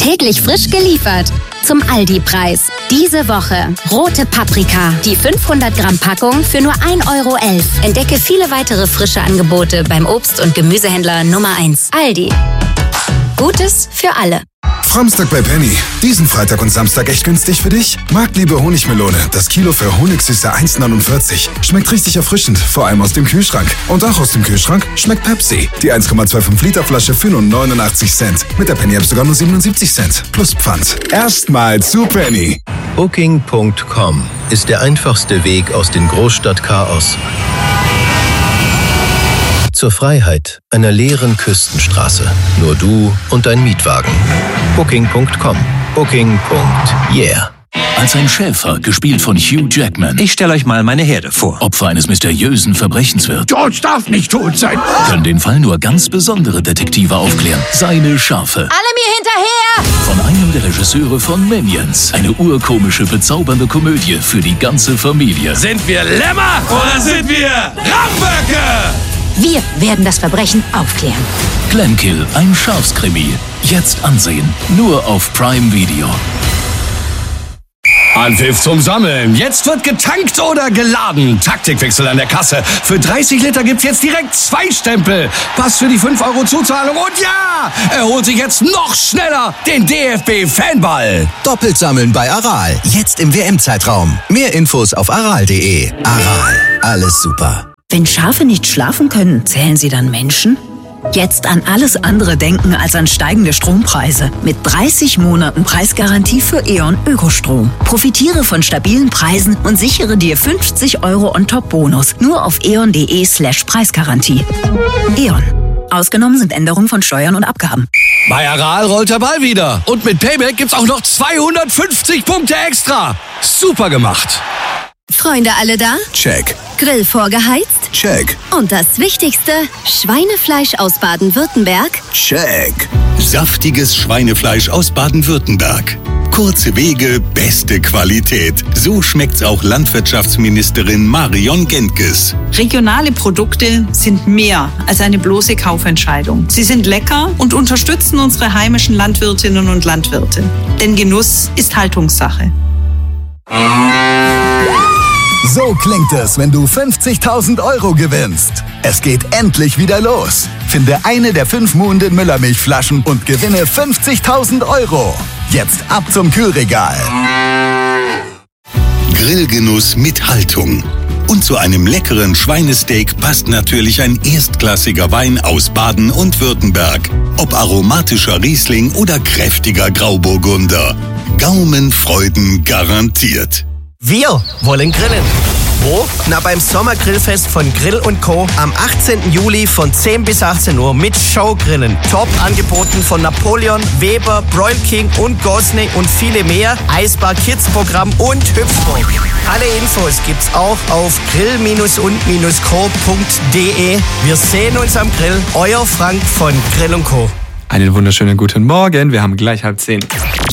Täglich frisch geliefert. Zum Aldi-Preis. Diese Woche rote Paprika. Die 500 Gramm Packung für nur 1,11 Euro. Entdecke viele weitere frische Angebote beim Obst- und Gemüsehändler Nummer 1. Aldi. Gutes für alle. Framstag bei Penny. Diesen Freitag und Samstag echt günstig für dich? Marktliebe Honigmelone. Das Kilo für Honigsüße 1,49. Schmeckt richtig erfrischend, vor allem aus dem Kühlschrank. Und auch aus dem Kühlschrank schmeckt Pepsi. Die 1,25 Liter Flasche für nur 89 Cent. Mit der Penny-App sogar nur 77 Cent. Plus Pfand. Erstmal zu Penny. Booking.com ist der einfachste Weg aus dem Großstadtchaos zur Freiheit einer leeren Küstenstraße. Nur du und dein Mietwagen. Booking.com. Booking.yeah. Als ein Schäfer, gespielt von Hugh Jackman. Ich stelle euch mal meine Herde vor. Opfer eines mysteriösen Verbrechens wird. George darf nicht tot sein. Können den Fall nur ganz besondere Detektive aufklären. Seine Schafe. Alle mir hinterher! Von einem der Regisseure von Minions. Eine urkomische, bezaubernde Komödie für die ganze Familie. Sind wir Lämmer oder sind wir Ramböcke? Wir werden das Verbrechen aufklären. Glenkill, ein Schafskrimi. Jetzt ansehen. Nur auf Prime Video. Anpfiff zum Sammeln. Jetzt wird getankt oder geladen. Taktikwechsel an der Kasse. Für 30 Liter gibt's jetzt direkt 2 Stempel. Pass für die 5 Euro Zuzahlung. Und ja, er holt sich jetzt noch schneller den DFB-Fanball. Doppelt sammeln bei Aral. Jetzt im WM-Zeitraum. Mehr Infos auf aral.de. Aral. Alles super. Wenn Schafe nicht schlafen können, zählen sie dann Menschen? Jetzt an alles andere denken als an steigende Strompreise. Mit 30 Monaten Preisgarantie für E.ON Ökostrom. Profitiere von stabilen Preisen und sichere dir 50 Euro on-top-Bonus. Nur auf eon.de/Preisgarantie. E.ON. Ausgenommen sind Änderungen von Steuern und Abgaben. Bei Aral rollt der Ball wieder. Und mit Payback gibt's auch noch 250 Punkte extra. Super gemacht. Freunde alle da? Check. Grill vorgeheizt? Check. Und das Wichtigste, Schweinefleisch aus Baden-Württemberg? Check. Saftiges Schweinefleisch aus Baden-Württemberg. Kurze Wege, beste Qualität. So schmeckt's auch Landwirtschaftsministerin Marion Gentges. Regionale Produkte sind mehr als eine bloße Kaufentscheidung. Sie sind lecker und unterstützen unsere heimischen Landwirtinnen und Landwirte. Denn Genuss ist Haltungssache. So klingt es, wenn du 50.000 Euro gewinnst. Es geht endlich wieder los. Finde eine der 5 Muhnden Müllermilchflaschen und gewinne 50.000 Euro. Jetzt ab zum Kühlregal. Grillgenuss mit Haltung. Und zu einem leckeren Schweinesteak passt natürlich ein erstklassiger Wein aus Baden und Württemberg. Ob aromatischer Riesling oder kräftiger Grauburgunder. Gaumenfreuden garantiert. Wir wollen grillen. Wo? Na, beim Sommergrillfest von Grill & Co. am 18. Juli von 10 bis 18 Uhr mit Showgrillen. Top angeboten von Napoleon, Weber, Broil King und Gosney und viele mehr. Eisbar Kids Programm und Hüpfburg. Alle Infos gibt's auch auf grill-und-co.de. Wir sehen uns am Grill. Euer Frank von Grill & Co. Einen wunderschönen guten Morgen. Wir haben gleich 9:30.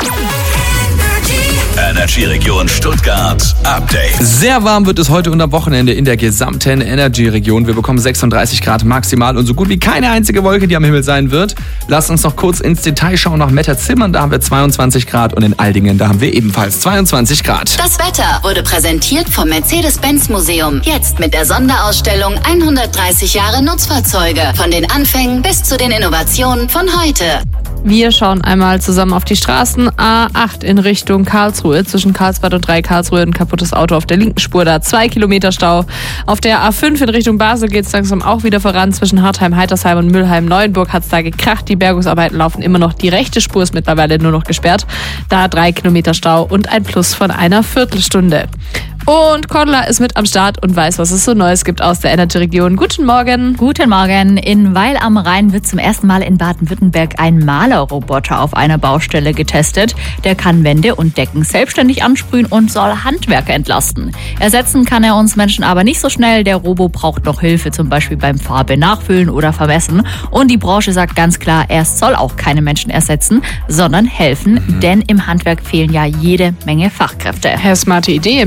Energy-Region Stuttgart Update. Sehr warm wird es heute und am Wochenende in der gesamten Energy-Region. Wir bekommen 36 Grad maximal und so gut wie keine einzige Wolke, die am Himmel sein wird. Lasst uns noch kurz ins Detail schauen. Nach Metterzimmern, da haben wir 22 Grad und in Aldingen, da haben wir ebenfalls 22 Grad. Das Wetter wurde präsentiert vom Mercedes-Benz-Museum. Jetzt mit der Sonderausstellung 130 Jahre Nutzfahrzeuge. Von den Anfängen bis zu den Innovationen von heute. Wir schauen einmal zusammen auf die Straßen. A8 in Richtung Karlsruhe. Zwischen Karlsbad und 3 Karlsruhe ein kaputtes Auto auf der linken Spur. Da 2 Kilometer Stau. Auf der A5 in Richtung Basel geht es langsam auch wieder voran. Zwischen Hartheim, Heitersheim und Mülheim-Neuenburg hat es da gekracht. Die Bergungsarbeiten laufen immer noch. Die rechte Spur ist mittlerweile nur noch gesperrt. Da 3 Kilometer Stau und ein Plus von einer Viertelstunde. Und Cordula ist mit am Start und weiß, was es so Neues gibt aus der Energy-Region. Guten Morgen. Guten Morgen. In Weil am Rhein wird zum ersten Mal in Baden-Württemberg ein Malerroboter auf einer Baustelle getestet. Der kann Wände und Decken selbstständig ansprühen und soll Handwerker entlasten. Ersetzen kann er uns Menschen aber nicht so schnell. Der Robo braucht noch Hilfe, zum Beispiel beim Farbe nachfüllen oder vermessen. Und die Branche sagt ganz klar, er soll auch keine Menschen ersetzen, sondern helfen. Denn im Handwerk fehlen ja jede Menge Fachkräfte. Smarte Idee.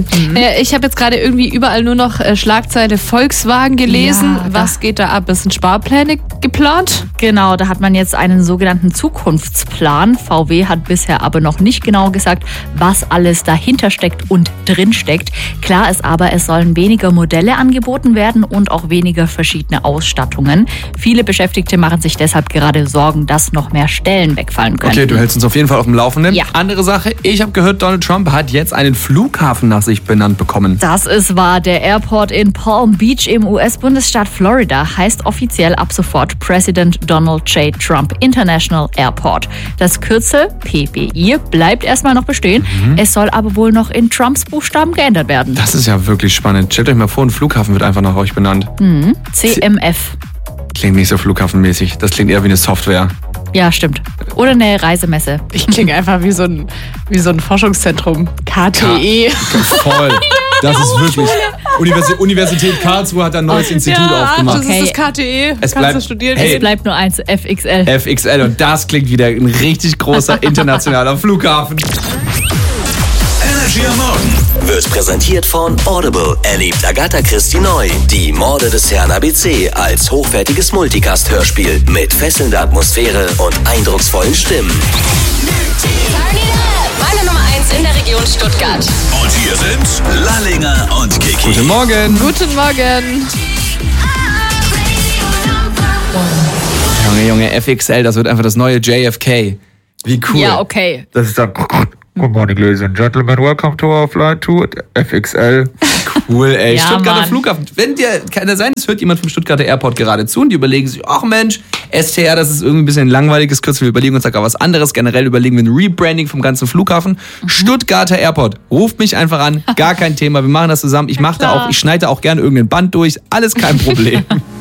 Ich habe jetzt gerade irgendwie überall nur noch Schlagzeile Volkswagen gelesen. Ja, was geht da ab? Sind Sparpläne geplant? Genau, da hat man jetzt einen sogenannten Zukunftsplan. VW hat bisher aber noch nicht genau gesagt, was alles dahinter steckt und drin steckt. Klar ist aber, es sollen weniger Modelle angeboten werden und auch weniger verschiedene Ausstattungen. Viele Beschäftigte machen sich deshalb gerade Sorgen, dass noch mehr Stellen wegfallen können. Okay, du hältst uns auf jeden Fall auf dem Laufenden. Ja. Andere Sache, ich habe gehört, Donald Trump hat jetzt einen Flughafen nach sich benannt bekommen. Das ist wahr. Der Airport in Palm Beach im US-Bundesstaat Florida heißt offiziell ab sofort President Donald J. Trump International Airport. Das Kürzel PBI bleibt erstmal noch bestehen. Es soll aber wohl noch in Trumps Buchstaben geändert werden. Das ist ja wirklich spannend. Stellt euch mal vor, ein Flughafen wird einfach nach euch benannt. CMF. Klingt nicht so flughafenmäßig. Das klingt eher wie eine Software. Ja, stimmt. Oder eine Reisemesse. Ich klinge einfach wie so ein Forschungszentrum. KTE. Voll. Das ist wirklich. Universität Karlsruhe hat ein neues Institut aufgemacht. Das ist das KTE. Es Kannst bleibt, du studieren? Es bleibt nur eins, FXL. FXL und das klingt wieder ein richtig großer internationaler Flughafen. Energy am Morgen wird präsentiert von Audible. Erlebt Agatha Christie neu. Die Morde des Herrn ABC als hochwertiges Multicast-Hörspiel mit fesselnder Atmosphäre und eindrucksvollen Stimmen. Meine Nummer 1 in der Region Stuttgart. Und hier sind Lallinger und Kiki. Guten Morgen. Guten Morgen. Junge, FXL, das wird einfach das neue JFK. Wie cool. Ja, okay. Das ist dann. Good morning, ladies and gentlemen. Welcome to our flight to FXL. Cool, ey. Ja, Stuttgarter Mann. Flughafen. Kann ja sein, es hört jemand vom Stuttgarter Airport gerade zu und die überlegen sich, ach Mensch, STR, das ist irgendwie ein bisschen ein langweiliges Kürzel. Wir überlegen uns da gar was anderes. Generell überlegen wir ein Rebranding vom ganzen Flughafen. Stuttgarter Airport. Ruft mich einfach an. Gar kein Thema. Wir machen das zusammen. Ich schneide auch gerne irgendein Band durch. Alles kein Problem.